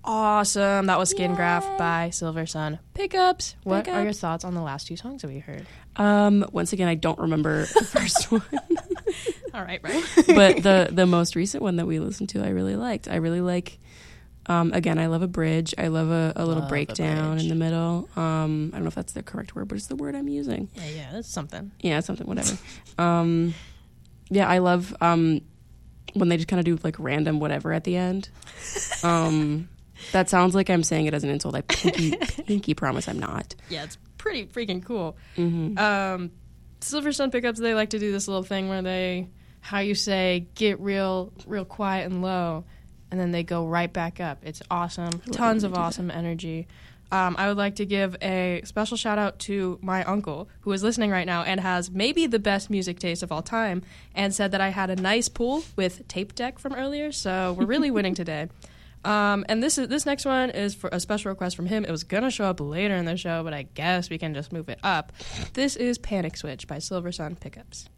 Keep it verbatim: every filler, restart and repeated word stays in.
awesome. That was Skin Yay. Graph by Silver Sun Pickups. What Pickups. are your thoughts on the last two songs that we heard? Um, once again, I don't remember the first one. All right, right. But the, the most recent one that we listened to, I really liked. I really like, um, again, I love a bridge. I love a, a little Love a breakdown bridge. in the middle. Um, I don't know if that's the correct word, but it's the word I'm using. Yeah, yeah, that's something. Yeah, something, whatever. um, yeah, I love um, when they just kind of do like random whatever at the end. Um, that sounds like I'm saying it as an insult. I pinky, pinky promise I'm not. Yeah, it's pretty freaking cool. Mm-hmm. Um, Silver Sun Pickups, they like to do this little thing where they, how you say, get real, real quiet and low, and then they go right back up. It's awesome. Tons of awesome energy. Um, I would like to give a special shout out to my uncle who is listening right now and has maybe the best music taste of all time, and said that I had a nice pool with tape deck from earlier, so we're really winning today. Um, and this is this next one is for a special request from him. It was gonna show up later in the show, but I guess we can just move it up. This is Panic Switch by Silver Sun Pickups.